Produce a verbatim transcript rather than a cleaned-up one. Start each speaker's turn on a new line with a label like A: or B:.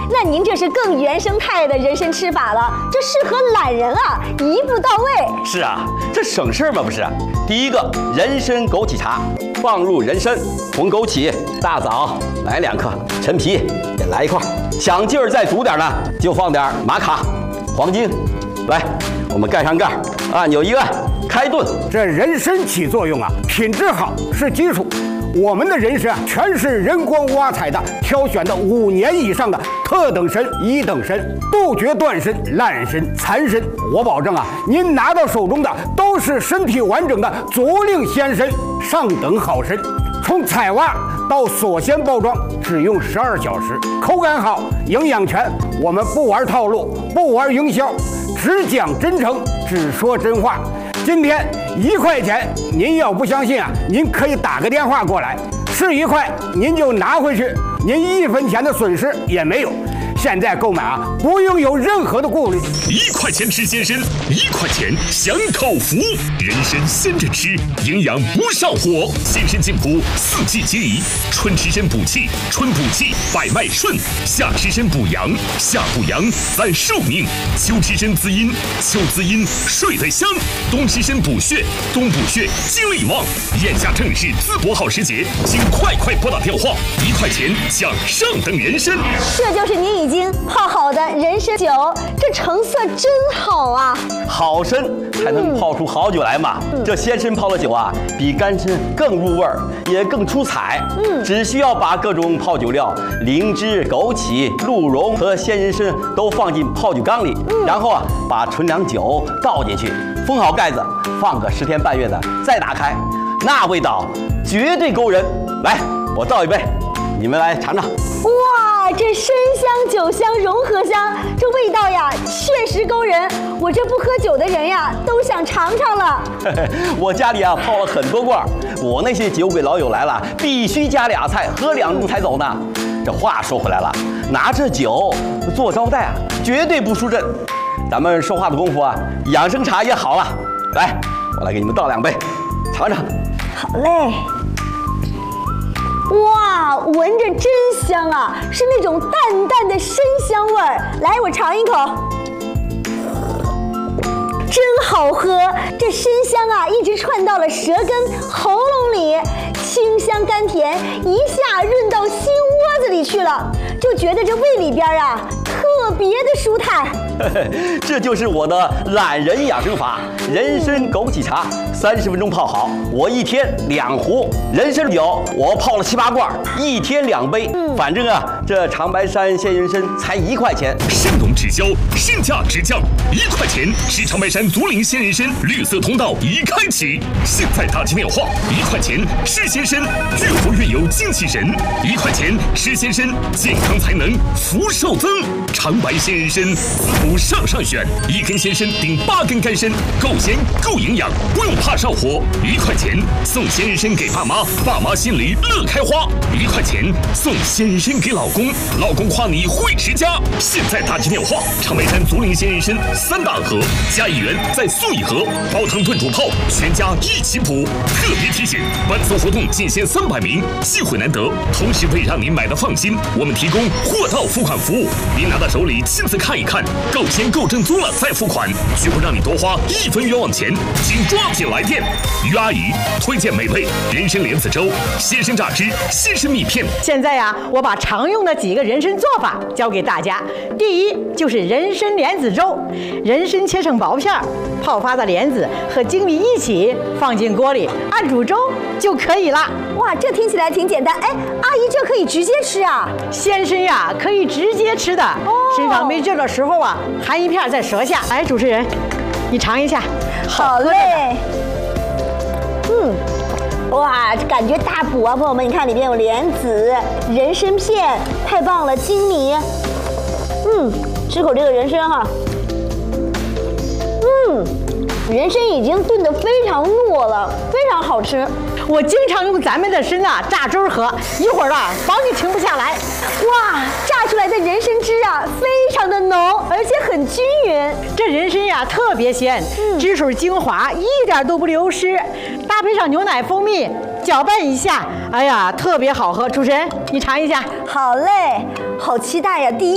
A: 那您这是更原生态的人参吃法了，这适合懒人啊，一步到位。
B: 是啊，这省事吗？不是。第一个，人参枸杞茶，放入人参、红枸杞、大枣来两克，陈皮也来一块。想劲儿再足点呢，就放点玛卡、黄精。来，我们盖上盖，按钮一按，开炖。
C: 这人参起作用啊，品质好是基础。我们的人参啊，全是人工挖采的，挑选的五年以上的特等参、一等参，杜绝断参、烂参、残参。我保证啊，您拿到手中的都是身体完整的足令鲜参，上等好参。从采挖到锁鲜包装，只用十二小时，口感好，营养全。我们不玩套路，不玩营销，只讲真诚，只说真话。今天一块钱，您要不相信啊，您可以打个电话过来，是一块您就拿回去，您一分钱的损失也没有。现在购买啊，不用有任何的顾虑。
D: 一块钱吃鲜参，一块钱享口福。人参鲜着吃，营养不上火。鲜参进补，四季皆宜。春吃参补气，春补气百脉顺；夏吃参补阳，夏补阳咱寿命；秋吃参滋阴，秋滋阴睡得香；冬吃参补血，冬补血精力旺。眼下正是淄博好时节，请快快拨打电话，一块钱享上等人参。
A: 这就是您已经泡好的人参酒，这成色真好啊！
B: 好参才能泡出好酒来嘛。嗯、这鲜参泡的酒啊，比干参更入味儿，也更出彩。嗯，只需要把各种泡酒料，灵芝、枸杞、鹿茸和鲜人参都放进泡酒缸里，嗯、然后啊，把纯粮酒倒进去，封好盖子，放个十天半月的，再打开，那味道绝对勾人。来，我倒一杯，你们来尝尝。
A: 哇，这参香酒香融合香，这味道呀确实勾人。我这不喝酒的人呀，都想尝尝了。
B: 我家里啊泡了很多罐，我那些酒鬼老友来了，必须加俩菜，喝两盅才走呢。这话说回来了，拿这酒做招待啊，绝对不输阵。咱们说话的功夫啊，养生茶也好了。来，我来给你们倒两杯，尝尝。
A: 好嘞。哇，闻着真香啊，是那种淡淡的参香味儿。来，我尝一口，真好喝。这参香啊，一直串到了舌根、喉咙里，清香甘甜，一下润到心窝子里去了，就觉得这胃里边啊特别的舒坦。
B: 这就是我的懒人养生法，人参枸杞茶，三十分钟泡好。我一天两壶人参酒，我泡了七八罐，一天两杯。嗯、反正啊，这长白山鲜人参才一块钱。
D: 山东直销，身价直降，一块钱吃长白山竹林鲜人参，绿色通道已开启。现在打起电话，一块钱吃鲜参，越活越有精气神。一块钱吃鲜参，健康才能福寿增。长白鲜人参，滋补上上选，一根鲜参顶八根干参，够鲜够营养，不用怕上火。一块钱送鲜人参给爸妈，爸妈心里乐开花。一块钱送鲜人参给老公，老公夸你会持家。现在打起电话，长白山竹林鲜人参三大盒加一元再送一盒，煲汤炖煮泡，全家一起补。特别提醒，本次活动仅限三百名，机会难得。同时为让您买的放心，我们提供货到付款服务，您拿到手里亲自看一看，够鲜够正宗了再付款，绝不让你多花一分冤枉钱。请抓紧来电。于阿姨推荐美味人参莲子粥、鲜参榨汁、鲜参蜜片。
E: 现在呀，我把常用的几个人参做法教给大家。第一就是人参莲子粥，人参切成薄片，泡发的莲子和粳米一起放进锅里，按煮粥就可以了。
A: 哇，这听起来挺简单。哎，阿姨，这可以直接吃啊？
E: 鲜参呀，可以直接吃的。哦，身上没劲的时候啊，含一片在舌下。来，主持人，你尝一下。
A: 好嘞。嗯，哇，感觉大补啊，朋友们，你看里面有莲子、人参片，太棒了，粳米。嗯，吃口这个人参哈。嗯，人参已经炖得非常糯了，非常好吃。
E: 我经常用咱们的参啊榨汁喝，一会儿啊保你停不下来。
A: 哇，榨出来的人参汁啊，非常的浓，而且很均匀。
E: 这人参呀特别鲜，嗯、汁水精华一点都不流失，搭配上牛奶蜂蜜，搅拌一下，哎呀，特别好喝。主持人，你尝一下。
A: 好嘞，好期待呀！第一。